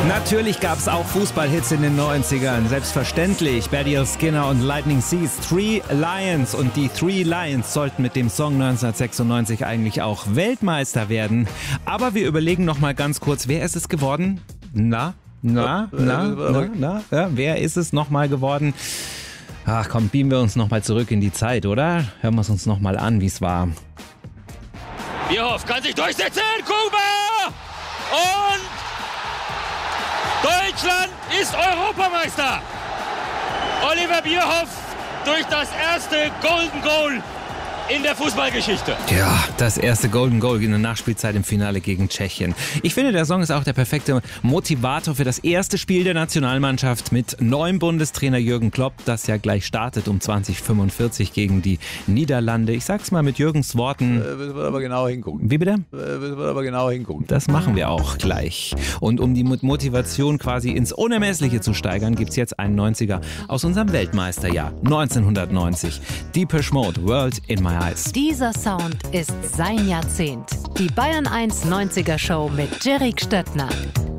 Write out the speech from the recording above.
Natürlich gab es auch Fußballhits in den 90ern, selbstverständlich. Baddiel Skinner und Lightning Seas, Three Lions. Und die Three Lions sollten mit dem Song 1996 eigentlich auch Weltmeister werden. Aber wir überlegen noch mal ganz kurz, wer ist es geworden? Ja, wer ist es noch mal geworden? Ach komm, beamen wir uns noch mal zurück in die Zeit, oder? Hören wir es uns noch mal an, wie es war. Bierhoff kann sich durchsetzen, Kuba! Und Deutschland ist Europameister. Oliver Bierhoff durch das erste Golden Goal in der Fußballgeschichte. Ja, das erste Golden Goal in der Nachspielzeit im Finale gegen Tschechien. Ich finde, der Song ist auch der perfekte Motivator für das erste Spiel der Nationalmannschaft mit neuem Bundestrainer Jürgen Klopp, das ja gleich startet um 20:45 gegen die Niederlande. Ich sag's mal mit Jürgens Worten. Müssen wir aber genau hingucken. Wie bitte? Müssen wir aber genau hingucken. Das machen wir auch gleich. Und um die Motivation quasi ins Unermessliche zu steigern, gibt's jetzt einen 90er aus unserem Weltmeisterjahr 1990. Depeche Mode, World in My Eyes. Dieser Sound ist sein Jahrzehnt. Die Bayern 1 90er Show mit Jerry Stöttner.